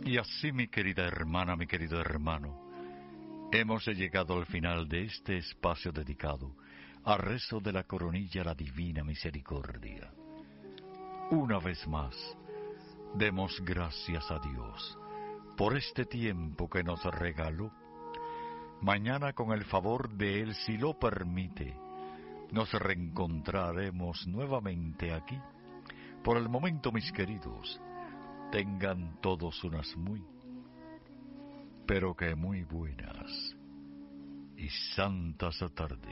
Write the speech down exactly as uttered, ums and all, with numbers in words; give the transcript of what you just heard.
Y así, mi querida hermana, mi querido hermano, hemos llegado al final de este espacio dedicado al rezo de la coronilla a la Divina Misericordia. Una vez más, demos gracias a Dios por este tiempo que nos regaló. Mañana, con el favor de Él, si lo permite, nos reencontraremos nuevamente aquí. Por el momento, mis queridos, tengan todos unas muy, pero que muy buenas y santas tardes.